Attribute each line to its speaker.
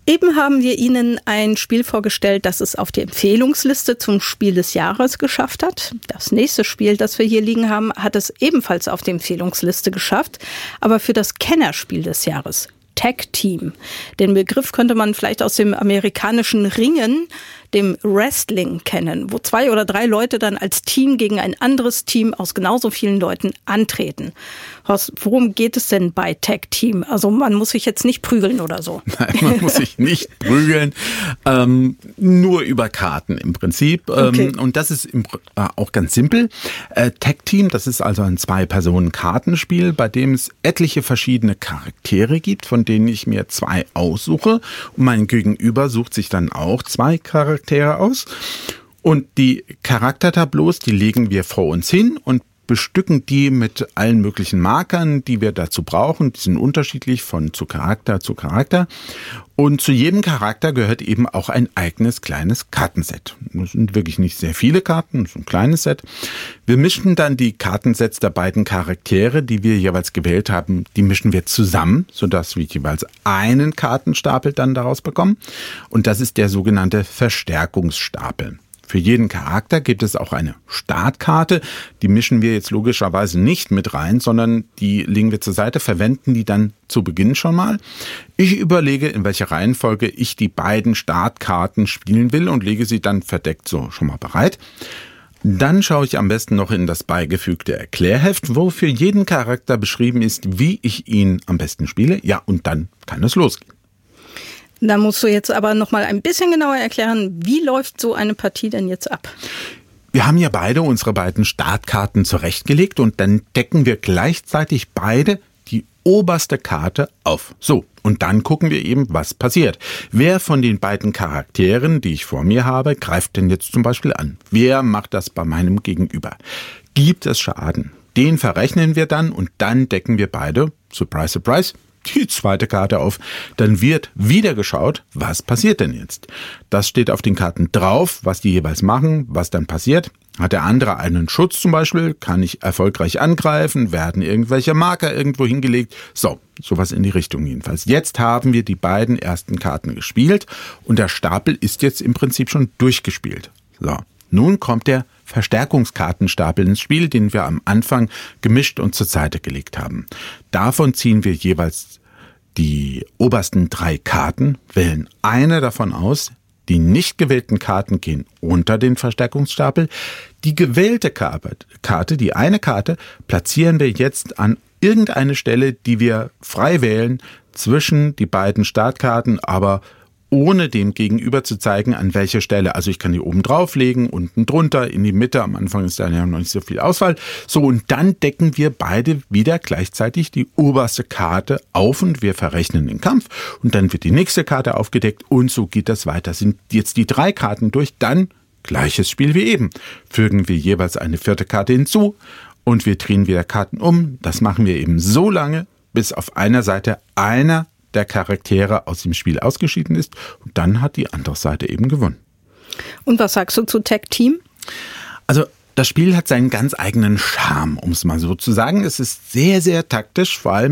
Speaker 1: Eben haben wir Ihnen ein Spiel vorgestellt, das es auf die Empfehlungsliste zum Spiel des Jahres geschafft hat. Das nächste Spiel, das wir hier liegen haben, hat es ebenfalls auf die Empfehlungsliste geschafft, aber für das Kennerspiel des Jahres. Tag Team. Den Begriff könnte man vielleicht aus dem amerikanischen Ringen, dem Wrestling, kennen, wo 2 oder 3 Leute dann als Team gegen ein anderes Team aus genauso vielen Leuten antreten. Horst, worum geht es denn bei Tag Team? Also man muss sich jetzt nicht prügeln oder so.
Speaker 2: Nein, man muss sich nicht prügeln. Nur über Karten im Prinzip.
Speaker 1: Okay.
Speaker 2: Und das ist auch ganz simpel. Tag Team, das ist also ein 2-Personen-Kartenspiel, bei dem es etliche verschiedene Charaktere gibt, von denen ich mir 2 aussuche. Und mein Gegenüber sucht sich dann auch 2 Charaktere aus. Und die Charaktertableaus, die legen wir vor uns hin und bestücken die mit allen möglichen Markern, die wir dazu brauchen. Die sind unterschiedlich von zu Charakter zu Charakter. Und zu jedem Charakter gehört eben auch ein eigenes kleines Kartenset. Das sind wirklich nicht sehr viele Karten, das ist ein kleines Set. Wir mischen dann die Kartensets der beiden Charaktere, die wir jeweils gewählt haben, die mischen wir zusammen, sodass wir jeweils einen Kartenstapel dann daraus bekommen. Und das ist der sogenannte Verstärkungsstapel. Für jeden Charakter gibt es auch eine Startkarte. Die mischen wir jetzt logischerweise nicht mit rein, sondern die legen wir zur Seite, verwenden die dann zu Beginn schon mal. Ich überlege, in welcher Reihenfolge ich die beiden Startkarten spielen will und lege sie dann verdeckt so schon mal bereit. Dann schaue ich am besten noch in das beigefügte Erklärheft, wo für jeden Charakter beschrieben ist, wie ich ihn am besten spiele. Ja, und dann kann es losgehen.
Speaker 1: Da musst du jetzt aber noch mal ein bisschen genauer erklären, wie läuft so eine Partie denn jetzt ab?
Speaker 2: Wir haben ja beide unsere beiden Startkarten zurechtgelegt und dann decken wir gleichzeitig beide die oberste Karte auf. So, und dann gucken wir eben, was passiert. Wer von den beiden Charakteren, die ich vor mir habe, greift denn jetzt zum Beispiel an? Wer macht das bei meinem Gegenüber? Gibt es Schaden? Den verrechnen wir dann und dann decken wir beide, surprise, surprise, die zweite Karte auf. Dann wird wieder geschaut, was passiert denn jetzt? Das steht auf den Karten drauf, was die jeweils machen, was dann passiert. Hat der andere einen Schutz zum Beispiel? Kann ich erfolgreich angreifen? Werden irgendwelche Marker irgendwo hingelegt? So, sowas in die Richtung jedenfalls. Jetzt haben wir die beiden ersten Karten gespielt und der Stapel ist jetzt im Prinzip schon durchgespielt. So, nun kommt der Verstärkungskartenstapel ins Spiel, den wir am Anfang gemischt und zur Seite gelegt haben. Davon ziehen wir jeweils die obersten 3 Karten, wählen eine davon aus. Die nicht gewählten Karten gehen unter den Verstärkungsstapel. Die gewählte Karte, die eine Karte, platzieren wir jetzt an irgendeine Stelle, die wir frei wählen, zwischen die beiden Startkarten, aber ohne dem Gegenüber zu zeigen, an welcher Stelle. Also ich kann die oben drauflegen, unten drunter, in die Mitte. Am Anfang ist da ja noch nicht so viel Auswahl. So, und dann decken wir beide wieder gleichzeitig die oberste Karte auf und wir verrechnen den Kampf. Und dann wird die nächste Karte aufgedeckt und so geht das weiter. Sind jetzt die 3 Karten durch, dann gleiches Spiel wie eben. Fügen wir jeweils eine 4. Karte hinzu und wir drehen wieder Karten um. Das machen wir eben so lange, bis auf einer Seite einer der Charaktere aus dem Spiel ausgeschieden ist und dann hat die andere Seite eben gewonnen.
Speaker 1: Und was sagst du zu Tag Team?
Speaker 2: Also das Spiel hat seinen ganz eigenen Charme, um es mal so zu sagen. Es ist sehr, sehr taktisch, vor allem